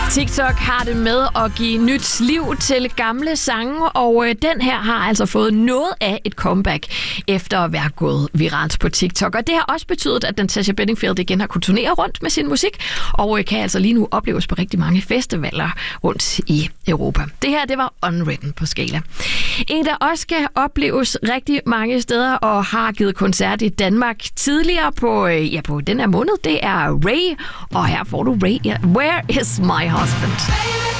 TikTok har det med at give nyt liv til gamle sange, og den her har altså fået noget af et comeback efter at være gået viralt på TikTok. Og det har også betydet, at Natasha Bedingfield igen har kunnet turnere rundt med sin musik, og kan altså lige nu opleves på rigtig mange festivaler rundt i Europa. Det her, det var Unwritten på Skala. En, der også skal opleves rigtig mange steder og har givet koncert i Danmark tidligere på den her måned, det er Ray. Og her får du Ray, Where is my husband?